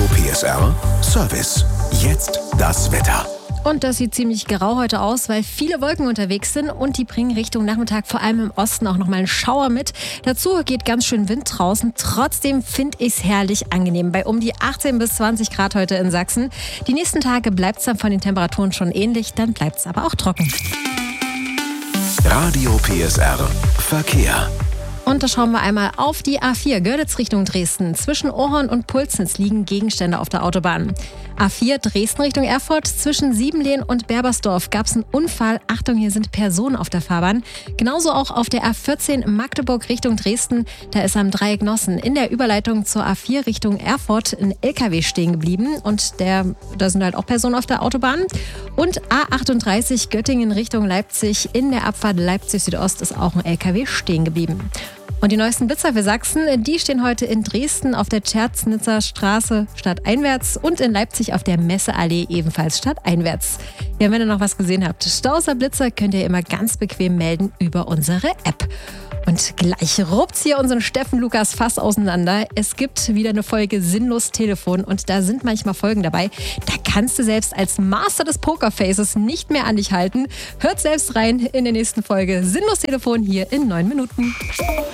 PSR Service. Jetzt das Wetter. Und das sieht ziemlich grau heute aus, weil viele Wolken unterwegs sind und die bringen Richtung Nachmittag vor allem im Osten auch nochmal einen Schauer mit. Dazu geht ganz schön Wind draußen. Trotzdem finde ich es herrlich angenehm bei um die 18 bis 20 Grad heute in Sachsen. Die nächsten Tage bleibt es dann von den Temperaturen schon ähnlich, dann bleibt es aber auch trocken. Radio PSR Verkehr. Und da schauen wir einmal auf die A4 Görlitz Richtung Dresden. Zwischen Ohrhorn und Pulsnitz liegen Gegenstände auf der Autobahn. A4 Dresden Richtung Erfurt. Zwischen Siebenlehn und Berbersdorf gab es einen Unfall. Achtung, hier sind Personen auf der Fahrbahn. Genauso auch auf der A14 Magdeburg Richtung Dresden. Da ist am Dreieck Nossen in der Überleitung zur A4 Richtung Erfurt ein LKW stehen geblieben. Und da sind halt auch Personen auf der Autobahn. Und A38 Göttingen Richtung Leipzig. In der Abfahrt Leipzig Südost ist auch ein LKW stehen geblieben. Und die neuesten Blitzer für Sachsen, die stehen heute in Dresden auf der Tscherznitzer Straße stadteinwärts und in Leipzig auf der Messeallee ebenfalls stadteinwärts. Ja, wenn ihr noch was gesehen habt, Stauser Blitzer könnt ihr immer ganz bequem melden über unsere App. Und gleich ruppt's hier unseren Steffen Lukas fast auseinander. Es gibt wieder eine Folge Sinnlos Telefon und da sind manchmal Folgen dabei. Da kannst du selbst als Master des Pokerfaces nicht mehr an dich halten. Hört selbst rein in der nächsten Folge Sinnlos Telefon hier in 9 Minuten.